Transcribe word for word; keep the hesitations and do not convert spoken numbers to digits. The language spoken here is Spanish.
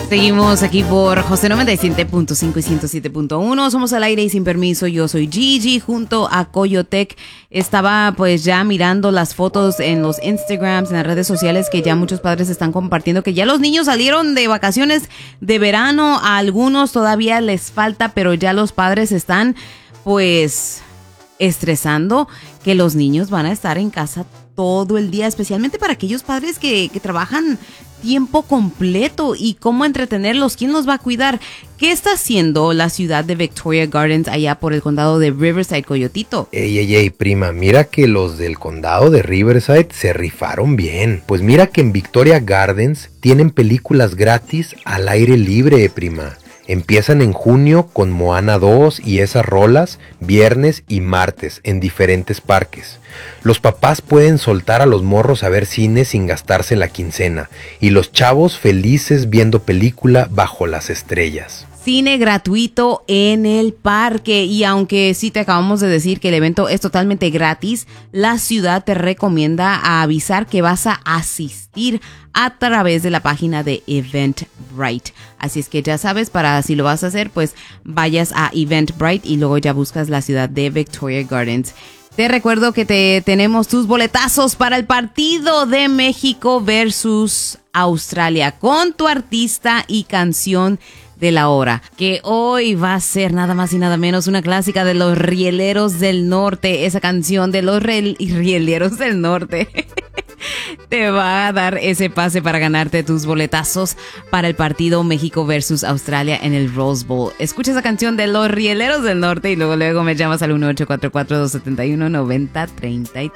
Seguimos aquí por José noventa y siete punto cinco y ciento siete punto uno. Somos al aire y sin permiso. Yo soy Gigi junto a Coyotec. Estaba pues ya mirando las fotos en los Instagrams, en las redes sociales que ya muchos padres están compartiendo que ya los niños salieron de vacaciones de verano. A algunos todavía les falta, pero ya los padres están pues estresando que los niños van a estar en casa todo el día, especialmente para aquellos padres que, que trabajan tiempo completo y cómo entretenerlos, quién los va a cuidar. ¿Qué está haciendo la ciudad de Victoria Gardens allá por el condado de Riverside, Coyotito? Ey, ey, ey, prima, mira que los del condado de Riverside se rifaron bien. Pues mira que en Victoria Gardens tienen películas gratis al aire libre, prima. Empiezan en junio con Moana dos y esas rolas, viernes y martes en diferentes parques. Los papás pueden soltar a los morros a ver cine sin gastarse la quincena y los chavos felices viendo película bajo las estrellas. Cine gratuito en el parque, y aunque sí te acabamos de decir que el evento es totalmente gratis, la ciudad te recomienda a avisar que vas a asistir a través de la página de Eventbrite. Así es que ya sabes, para si lo vas a hacer, pues vayas a Eventbrite y luego ya buscas la ciudad de Victoria Gardens. Te recuerdo que te tenemos tus boletazos para el partido de México versus Australia con tu artista y canción de la hora, que hoy va a ser nada más y nada menos una clásica de los Rieleros del Norte. Esa canción de los Re- Rieleros del Norte te va a dar ese pase para ganarte tus boletazos para el partido México versus Australia en el Rose Bowl. Escucha esa canción de los Rieleros del Norte y luego luego me llamas al uno ocho cuatro cuatro, dos siete uno, nueve cero tres tres.